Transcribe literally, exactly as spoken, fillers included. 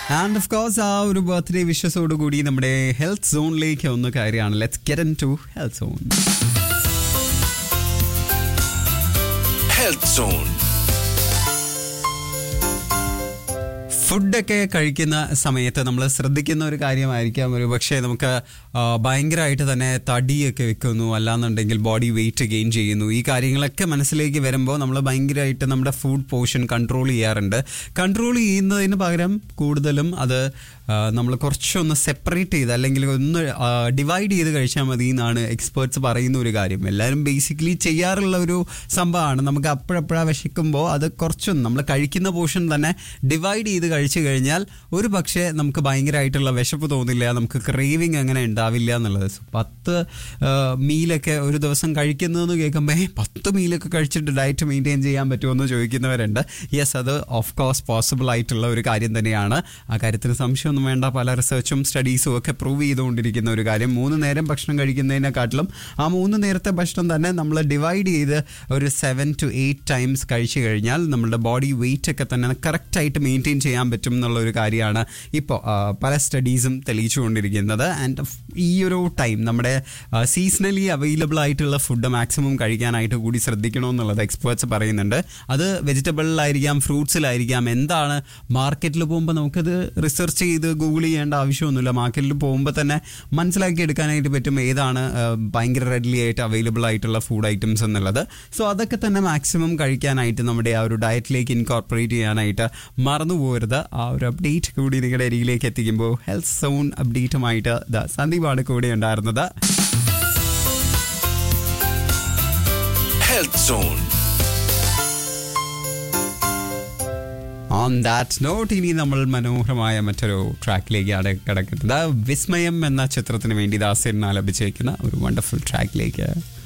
And of course ആ ഒരു birthday വിഷസോട് കൂടി നമ്മുടെ ഹെൽത്ത് സോണിലേക്ക് ഒന്ന് കയറിയാണ്. Let's get into health zone. Health zone. ഫുഡൊക്കെ കഴിക്കുന്ന സമയത്ത് നമ്മൾ ശ്രദ്ധിക്കുന്ന ഒരു കാര്യമായിരിക്കാം ഒരു പക്ഷേ നമുക്ക് ഭയങ്കരമായിട്ട് തന്നെ തടിയൊക്കെ വെക്കുന്നു, അല്ലാന്നുണ്ടെങ്കിൽ ബോഡി വെയിറ്റ് ഗെയിൻ ചെയ്യുന്നു. ഈ കാര്യങ്ങളൊക്കെ മനസ്സിലേക്ക് വരുമ്പോൾ നമ്മൾ ഭയങ്കരമായിട്ട് നമ്മുടെ ഫുഡ് പോർഷൻ കൺട്രോൾ ചെയ്യാറുണ്ട്. കൺട്രോൾ ചെയ്യുന്നതിന് പകരം കൂടുതലും അത് നമ്മൾ കുറച്ചൊന്ന് സെപ്പറേറ്റ് ചെയ്ത് അല്ലെങ്കിൽ ഒന്ന് ഡിവൈഡ് ചെയ്ത് കഴിച്ചാൽ മതി എന്നാണ് എക്സ്പേർട്സ് പറയുന്ന ഒരു കാര്യം. എല്ലാവരും ബേസിക്കലി ചെയ്യാറുള്ള ഒരു സംഭവമാണ്. നമുക്ക് അപ്പോഴപ്പോഴാ വിശക്കുമ്പോൾ അത് കുറച്ചൊന്ന് നമ്മൾ കഴിക്കുന്ന പോർഷൻ തന്നെ ഡിവൈഡ് ചെയ്ത് കഴിച്ചു കഴിഞ്ഞാൽ ഒരു പക്ഷേ നമുക്ക് ഭയങ്കരമായിട്ടുള്ള വിശപ്പ് തോന്നില്ല, നമുക്ക് ക്രേവിങ് അങ്ങനെ ഉണ്ടാവില്ല എന്നുള്ളത്. പത്ത് മീലൊക്കെ ഒരു ദിവസം കഴിക്കുന്നതെന്ന് കേൾക്കുമ്പോൾ ഏ പത്ത് മീലൊക്കെ കഴിച്ചിട്ട് ഡയറ്റ് മെയിൻറ്റെയിൻ ചെയ്യാൻ പറ്റുമോ എന്ന് ചോദിക്കുന്നവരുണ്ട്. യെസ്, അത് ഓഫ് കോഴ്സ് പോസിബിൾ ആയിട്ടുള്ള ഒരു കാര്യം തന്നെയാണ്. ആ കാര്യത്തിന് സംശയമൊന്നും വേണ്ട. പല റിസർച്ചും സ്റ്റഡീസും ഒക്കെ പ്രൂവ് ചെയ്തുകൊണ്ടിരിക്കുന്ന ഒരു കാര്യം. മൂന്ന് നേരം ഭക്ഷണം കഴിക്കുന്നതിനെക്കാട്ടിലും ആ മൂന്ന് നേരത്തെ ഭക്ഷണം തന്നെ നമ്മൾ ഡിവൈഡ് ചെയ്ത് ഒരു സെവൻ ടു എയ്റ്റ് ടൈംസ് കഴിച്ചു കഴിഞ്ഞാൽ നമ്മളുടെ ബോഡി വെയിറ്റ് ഒക്കെ തന്നെ കറക്റ്റായിട്ട് മെയിൻറ്റെയിൻ ചെയ്യാൻ പറ്റും എന്നുള്ള ഒരു കാര്യമാണ് ഇപ്പോൾ പല സ്റ്റഡീസും തെളിയിച്ചുകൊണ്ടിരിക്കുന്നത്. ആൻഡ് ഈ ഒരു ടൈം നമ്മുടെ സീസണലി അവൈലബിൾ ആയിട്ടുള്ള ഫുഡ് മാക്സിമം കഴിക്കാനായിട്ട് കൂടി ശ്രദ്ധിക്കണമെന്നുള്ളത് എക്സ്പേർട്സ് പറയുന്നുണ്ട്. അത് വെജിറ്റബിളിലായിരിക്കാം, ഫ്രൂട്ട്സിലായിരിക്കാം. എന്താണ് മാർക്കറ്റിൽ പോകുമ്പോൾ നമുക്കത് റിസർച്ച് ചെയ്ത് ഗൂഗിൾ ചെയ്യേണ്ട ആവശ്യമൊന്നുമില്ല. മാർക്കറ്റിൽ പോകുമ്പോൾ തന്നെ മനസ്സിലാക്കി എടുക്കാനായിട്ട് പറ്റും ഏതാണ് ഭയങ്കര റെഡ്ലി ആയിട്ട് അവൈലബിൾ ആയിട്ടുള്ള ഫുഡ് ഐറ്റംസ് എന്നുള്ളത്. സോ അതൊക്കെ തന്നെ മാക്സിമം കഴിക്കാനായിട്ട് നമ്മുടെ ആ ഒരു ഡയറ്റിലേക്ക് ഇൻകോർപ്പറേറ്റ് ചെയ്യാനായിട്ട് മറന്നു പോകരുത്. ആ ഒരു അപ്ഡേറ്റ് കൂടി നിങ്ങളുടെ അരികിലേക്ക് എത്തിക്കുമ്പോൾ ഹെൽത്ത് സോൺ അപ്ഡേറ്റുമായിട്ട് സന്ദീപാണ് കൂടെ ഉണ്ടായിരുന്നത്. Health zone. On that not ഇനി നമ്മൾ മനോഹരമായ മറ്റൊരു ട്രാക്കിലേക്കാണ് കിടക്കുന്നത്. വിസ്മയം എന്ന ചിത്രത്തിന് വേണ്ടി ദാസൻ ആലപിച്ചേക്കുന്ന ഒരു വണ്ടർഫുൾ ട്രാക്കിലേക്ക്.